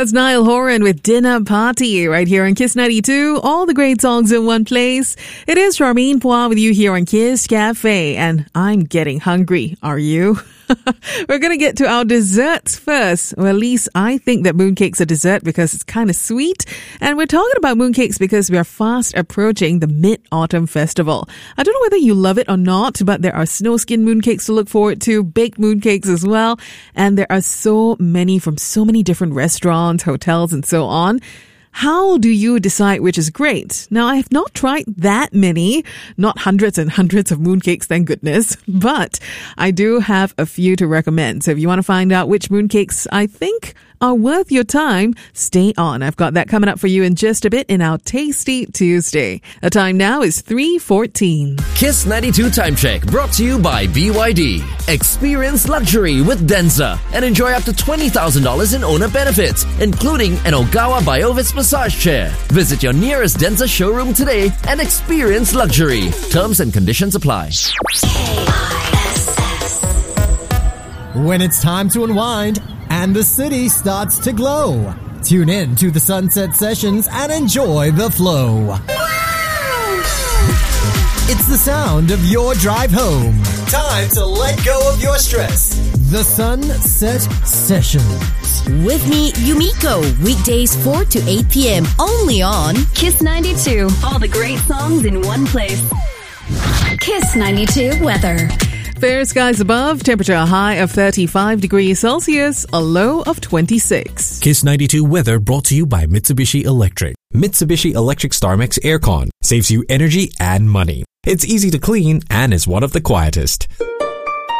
That's Niall Horan with Dinner Party right here on Kiss 92. All the great songs in one place. It is Charmaine Poir with you here on Kiss Cafe, and I'm getting hungry. Are you? We're going to get to our desserts first. Well, at least I think that mooncakes are dessert because it's kind of sweet. And we're talking about mooncakes because we are fast approaching the Mid-Autumn Festival. I don't know whether you love it or not, but there are snow-skin mooncakes to look forward to, baked mooncakes as well. And there are so many from so many different restaurants, hotels, and so on. How do you decide which is great? Now, I have not tried that many, not hundreds and hundreds of mooncakes, thank goodness, but I do have a few to recommend. So if you want to find out which mooncakes I think are worth your time, stay on. I've got that coming up for you in just a bit in our Tasty Tuesday. The time now is 3:14. Kiss 92 Time Check brought to you by BYD. Experience luxury with Denza and enjoy up to $20,000 in owner benefits, including an Ogawa Biovis massage chair. Visit your nearest Denza showroom today and experience luxury. Terms and conditions apply. When it's time to unwind and the city starts to glow, tune in to the Sunset Sessions and enjoy the flow. It's the sound of your drive home. Time to let go of your stress. The Sunset Sessions. With me, Yumiko, weekdays 4 to 8 p.m. only on Kiss 92. All the great songs in one place. Kiss 92 weather. Fair skies above, temperature a high of 35 degrees Celsius, a low of 26. Kiss 92 weather brought to you by Mitsubishi Electric. Mitsubishi Electric StarMax Aircon saves you energy and money. It's easy to clean and is one of the quietest.